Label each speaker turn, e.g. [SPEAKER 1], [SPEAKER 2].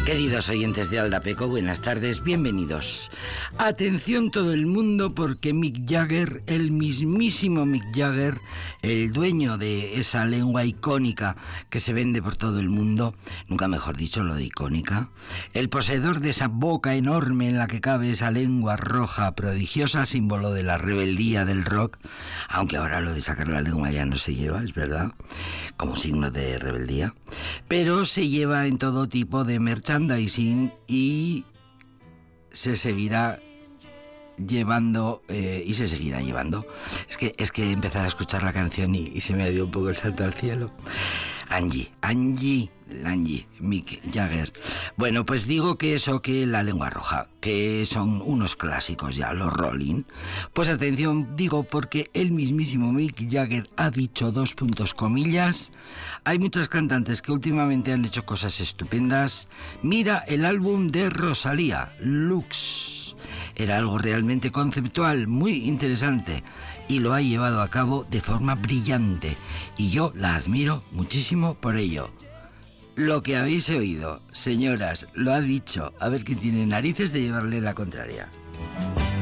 [SPEAKER 1] Queridos oyentes de Aldapeco, buenas tardes, bienvenidos. Atención todo el mundo, porque Mick Jagger, el mismísimo Mick Jagger, el dueño de esa lengua icónica que se vende por todo el mundo, nunca mejor dicho lo de icónica, el poseedor de esa boca enorme en la que cabe esa lengua roja prodigiosa, símbolo de la rebeldía del rock, aunque ahora lo de sacar la lengua ya no se lleva, es verdad, como signo de rebeldía, pero se lleva en todo tipo de merchandising y se seguirá llevando y se seguirá llevando. Es que he empezado a escuchar la canción y se me ha ido un poco el salto al cielo. Angie, Mick Jagger. Bueno, pues digo que eso, que la lengua roja, que son unos clásicos ya, los Rolling. Pues atención, digo, porque el mismísimo Mick Jagger ha dicho, dos puntos comillas, hay muchas cantantes que últimamente han hecho cosas estupendas. Mira el álbum de Rosalía, Lux. Era algo realmente conceptual, muy interesante, y lo ha llevado a cabo de forma brillante, y yo la admiro muchísimo por ello. Lo que habéis oído, señoras, lo ha dicho. A ver quién tiene narices de llevarle la contraria.